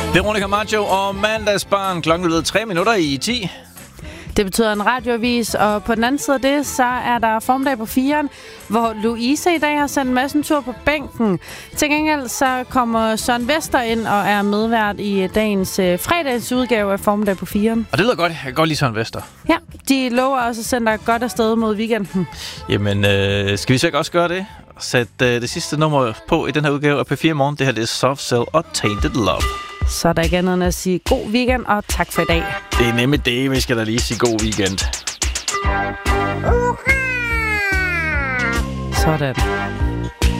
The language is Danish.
Veronica Maggio og Mandagsbarn. Klokken er blevet 3 minutter i 10. Det betyder en radioavis, og på den anden side af det, så er der formiddag på 4'eren, hvor Louise i dag har sendt en masse en tur på bænken. Til gengæld så kommer Søren Vester ind og er medvært i dagens fredagens udgave af formiddag på 4'eren. Og det lyder godt. Jeg kan godt lide Søren Vester. Ja, de lover også at sende dig godt afsted mod weekenden. Jamen, skal vi så ikke også gøre det? Sæt det sidste nummer på i den her udgave af P4 Morgen. Det her det er Soft Cell og Tainted Love. Så er der ikke andet end at sige god weekend, og tak for i dag. Det er nemlig det, vi skal da lige sige god weekend. Sådan.